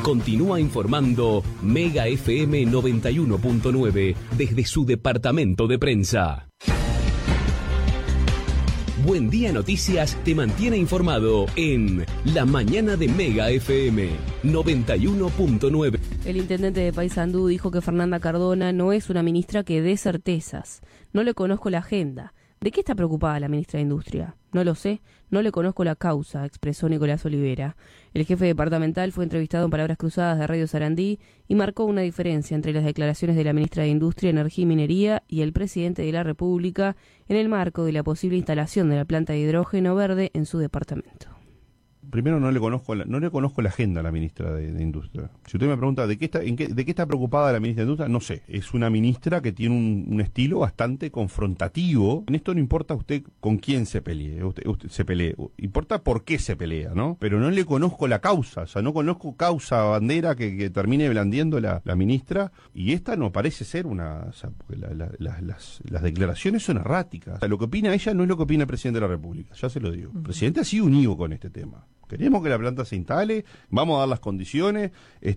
Continúa informando Mega FM 91.9 desde su departamento de prensa. Buen Día Noticias te mantiene informado en La Mañana de Mega FM 91.9. El intendente de Paysandú dijo que Fernanda Cardona no es una ministra que dé certezas. No le conozco la agenda. ¿De qué está preocupada la ministra de Industria? No lo sé, no le conozco la causa, expresó Nicolás Olivera. El jefe departamental fue entrevistado en Palabras Cruzadas de Radio Sarandí y marcó una diferencia entre las declaraciones de la ministra de Industria, Energía y Minería y el presidente de la República en el marco de la posible instalación de la planta de hidrógeno verde en su departamento. Primero no le conozco la agenda a la ministra de Industria. Si usted me pregunta de qué está preocupada la ministra de Industria, no sé. Es una ministra que tiene un estilo bastante confrontativo. En esto no importa usted con quién se pelee, usted se pelee. Importa por qué se pelea, ¿no? Pero no le conozco la causa, o sea, no conozco causa bandera que termine blandiendo la ministra. Y esta no parece ser una, o sea, porque las declaraciones son erráticas. O sea, lo que opina ella no es lo que opina el presidente de la República, ya se lo digo. El presidente ha sido unido con este tema. Queremos que la planta se instale, vamos a dar las condiciones,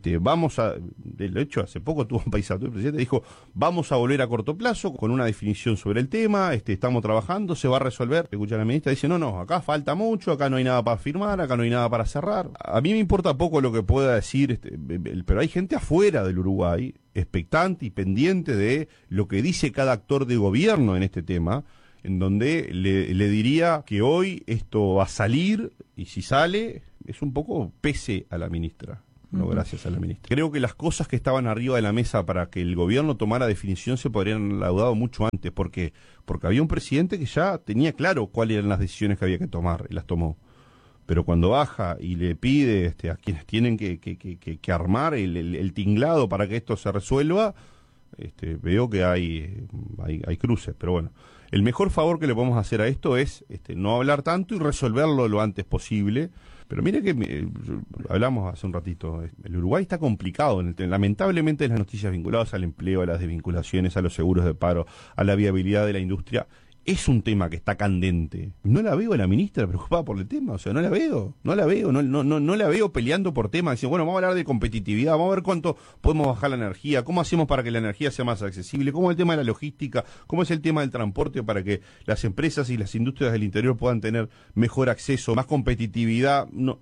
de hecho hace poco tuvo un Paysandú, el presidente dijo, vamos a volver a corto plazo con una definición sobre el tema, estamos trabajando, se va a resolver. Escucha a la ministra, dice, no, acá falta mucho, acá no hay nada para firmar, acá no hay nada para cerrar. A mí me importa poco lo que pueda decir, pero hay gente afuera del Uruguay, expectante y pendiente de lo que dice cada actor de gobierno en este tema, en donde le diría que hoy esto va a salir, y si sale, es un poco pese a la ministra, no gracias a la ministra. Creo que las cosas que estaban arriba de la mesa para que el gobierno tomara definición se podrían haber dado mucho antes, porque había un presidente que ya tenía claro cuáles eran las decisiones que había que tomar, y las tomó. Pero cuando baja y le pide a quienes tienen que armar el tinglado para que esto se resuelva, veo que hay cruces, pero bueno. El mejor favor que le podemos hacer a esto es no hablar tanto y resolverlo lo antes posible. Pero mire que hablamos hace un ratito, el Uruguay está complicado, lamentablemente las noticias vinculadas al empleo, a las desvinculaciones, a los seguros de paro, a la viabilidad de la industria. Es un tema que está candente. No la veo a la ministra preocupada por el tema, o sea, no la veo, no la veo peleando por temas, diciendo, bueno, vamos a hablar de competitividad, vamos a ver cuánto podemos bajar la energía, cómo hacemos para que la energía sea más accesible, cómo es el tema de la logística, cómo es el tema del transporte para que las empresas y las industrias del interior puedan tener mejor acceso, más competitividad. No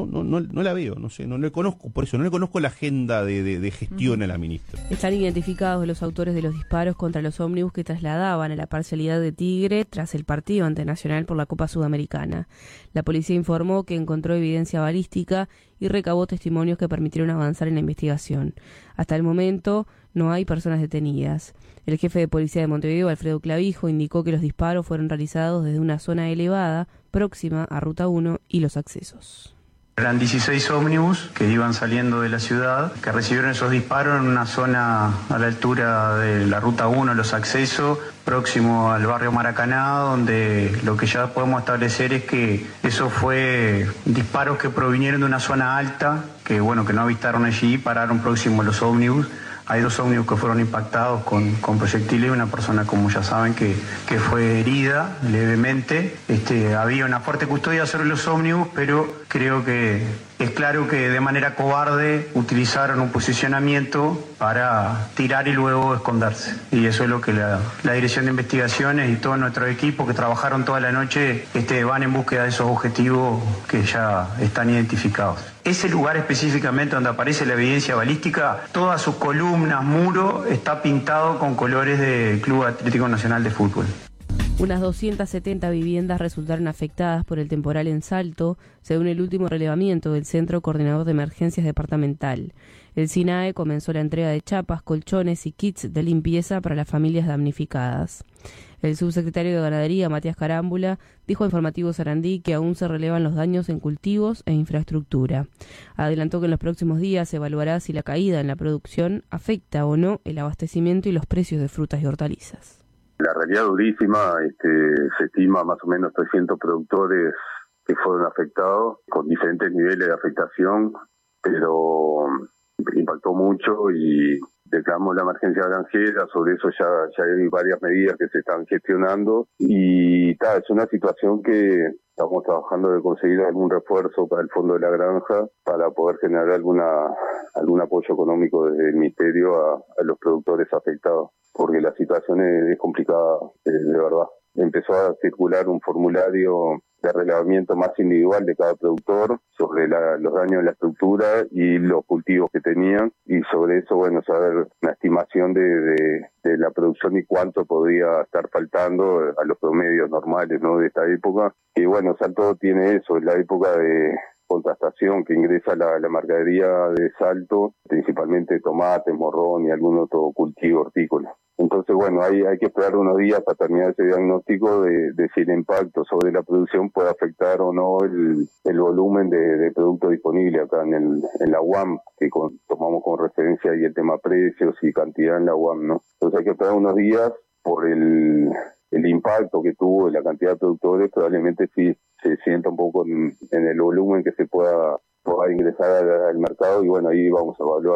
la veo, no sé, no le conozco, por eso no le conozco la agenda de gestión a la ministra. Están identificados los autores de los disparos contra los ómnibus que trasladaban a la parcialidad de Tigre tras el partido ante Nacional por la Copa Sudamericana. La policía informó que encontró evidencia balística y recabó testimonios que permitieron avanzar en la investigación. Hasta el momento no hay personas detenidas. El jefe de policía de Montevideo, Alfredo Clavijo, indicó que los disparos fueron realizados desde una zona elevada próxima a Ruta 1 y los accesos. Eran 16 ómnibus que iban saliendo de la ciudad, que recibieron esos disparos en una zona a la altura de la Ruta 1, los accesos, próximo al barrio Maracaná, donde lo que ya podemos establecer es que eso fue disparos que provinieron de una zona alta, que no avistaron allí, pararon próximo a los ómnibus. Hay 2 ómnibus que fueron impactados con proyectiles, una persona, como ya saben, que fue herida levemente. Había una fuerte custodia sobre los ómnibus, pero creo que es claro que de manera cobarde utilizaron un posicionamiento para tirar y luego esconderse. Y eso es lo que la Dirección de Investigaciones y todo nuestro equipo que trabajaron toda la noche van en búsqueda de esos objetivos que ya están identificados. Ese lugar específicamente donde aparece la evidencia balística, todas sus columnas, muro, está pintado con colores del Club Atlético Nacional de Fútbol. Unas 270 viviendas resultaron afectadas por el temporal en Salto, según el último relevamiento del Centro Coordinador de Emergencias Departamental. El SINAE comenzó la entrega de chapas, colchones y kits de limpieza para las familias damnificadas. El subsecretario de Ganadería, Matías Carámbula, dijo a Informativo Sarandí que aún se relevan los daños en cultivos e infraestructura. Adelantó que en los próximos días se evaluará si la caída en la producción afecta o no el abastecimiento y los precios de frutas y hortalizas. La realidad durísima, se estima más o menos 300 productores que fueron afectados con diferentes niveles de afectación, pero impactó mucho y declaramos la emergencia granjera. Sobre eso ya hay varias medidas que se están gestionando y es una situación que estamos trabajando de conseguir algún refuerzo para el fondo de la granja para poder generar alguna algún apoyo económico desde el Ministerio a los productores afectados, porque la situación es complicada, de verdad. Empezó a circular un formulario de relevamiento más individual de cada productor sobre los daños en la estructura y los cultivos que tenían, y sobre eso, bueno, saber una estimación de la producción y cuánto podría estar faltando a los promedios normales, ¿no?, de esta época. Y bueno, Salto tiene eso, es la época de contrastación que ingresa la mercadería de Salto, principalmente tomates, morrón y algún otro cultivo hortícola. Entonces, bueno, hay que esperar unos días para terminar ese diagnóstico de si el impacto sobre la producción puede afectar o no el volumen de producto disponible acá en la UAM, que tomamos como referencia ahí el tema precios y cantidad en la UAM, ¿no? Entonces hay que esperar unos días por el impacto que tuvo en la cantidad de productores. Probablemente sí se sienta un poco en el volumen que se pueda ingresar al mercado, y bueno, ahí vamos a evaluar.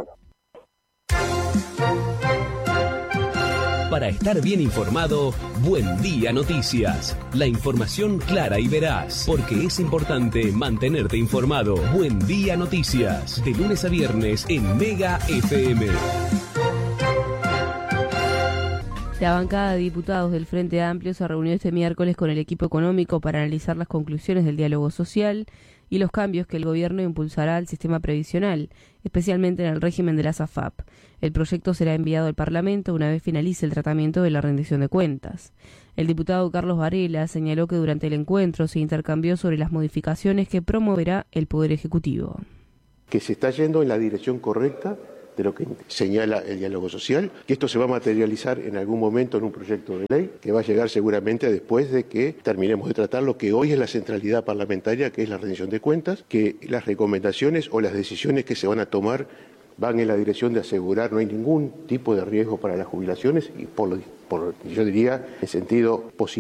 Para estar bien informado, Buen Día Noticias. La información clara y veraz, porque es importante mantenerte informado. Buen Día Noticias, de lunes a viernes en Mega FM. La bancada de diputados del Frente Amplio se reunió este miércoles con el equipo económico para analizar las conclusiones del diálogo social y los cambios que el gobierno impulsará al sistema previsional, especialmente en el régimen de las AFAP. El proyecto será enviado al Parlamento una vez finalice el tratamiento de la rendición de cuentas. El diputado Carlos Varela señaló que durante el encuentro se intercambió sobre las modificaciones que promoverá el Poder Ejecutivo. Que se está yendo en la dirección correcta de lo que señala el diálogo social, que esto se va a materializar en algún momento en un proyecto de ley, que va a llegar seguramente después de que terminemos de tratar lo que hoy es la centralidad parlamentaria, que es la rendición de cuentas, que las recomendaciones o las decisiones que se van a tomar van en la dirección de asegurar no hay ningún tipo de riesgo para las jubilación y yo diría en sentido positivo.